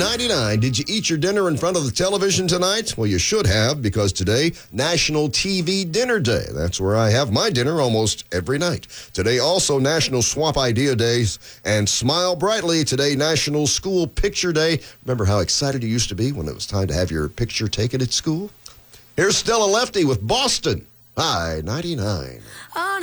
99. Did you eat your dinner in front of the television tonight? Well, you should have, because today, National TV Dinner Day. That's where I have my dinner almost every night. Today, also National Swap Idea Days and Smile Brightly. Today, National School Picture Day. Remember how excited you used to be when it was time to have your picture taken at school? Here's Stella Lefty with Boston. High 99.